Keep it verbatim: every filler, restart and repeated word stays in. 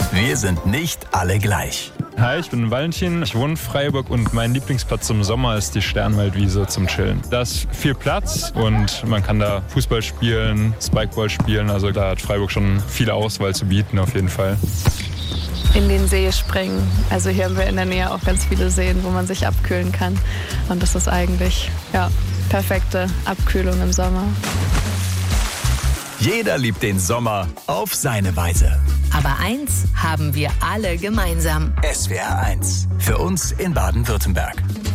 Wir sind nicht alle gleich. Hi, ich bin Valentin, ich wohne in Freiburg und mein Lieblingsplatz im Sommer ist die Sternwaldwiese zum Chillen. Da ist viel Platz und man kann da Fußball spielen, Spikeball spielen, also da hat Freiburg schon viel Auswahl zu bieten auf jeden Fall. In den See springen. Also hier haben wir in der Nähe auch ganz viele Seen, wo man sich abkühlen kann. Und das ist eigentlich, ja, perfekte Abkühlung im Sommer. Jeder liebt den Sommer auf seine Weise. Aber eins haben wir alle gemeinsam. S W R eins. Für uns in Baden-Württemberg.